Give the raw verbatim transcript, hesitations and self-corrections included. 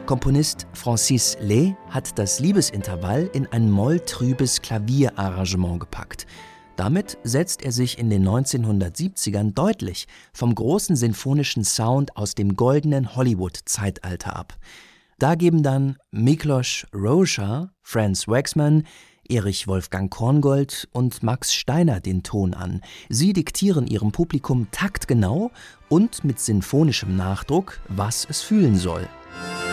Komponist Francis Lay hat das Liebesintervall in ein molltrübes Klavierarrangement gepackt. Damit setzt er sich in den neunzehnhundertsiebzigern deutlich vom großen sinfonischen Sound aus dem goldenen Hollywood-Zeitalter ab. Da geben dann Miklos Rozsa, Franz Waxman, Erich Wolfgang Korngold und Max Steiner den Ton an. Sie diktieren ihrem Publikum taktgenau und mit sinfonischem Nachdruck, was es fühlen soll.